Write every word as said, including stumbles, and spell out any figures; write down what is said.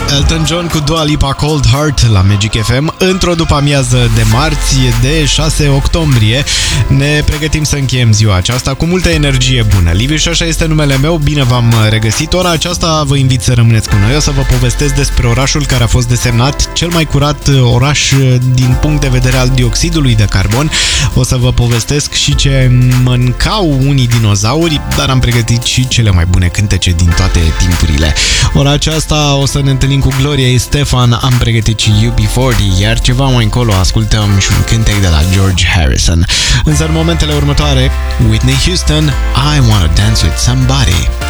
Elton John cu Dua Lipa, Cold Heart la Magic F M. Într-o după-amiază de marți, de șase octombrie, ne pregătim să încheiem ziua aceasta cu multă energie bună. Liviu Șoșa este numele meu, bine v-am regăsit. Ora aceasta vă invit să rămâneți cu noi. O să vă povestesc despre orașul care a fost desemnat cel mai curat oraș din punct de vedere al dioxidului de carbon. O să vă povestesc și ce mâncau unii dinozauri, dar am pregătit și cele mai bune cântece din toate timpurile. Ora aceasta o să ne întâlnim cu Gloria Estefan, am pregătit și U B patruzeci, iar ceva mai încolo ascultăm și un cântec de la George Harrison. Însă în momentele următoare, Whitney Houston, I Wanna Dance With Somebody.